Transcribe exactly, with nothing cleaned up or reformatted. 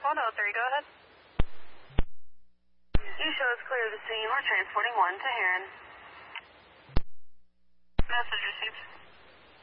one oh three, go ahead. You show us clear of the scene. We're transporting one to Heron. Message received.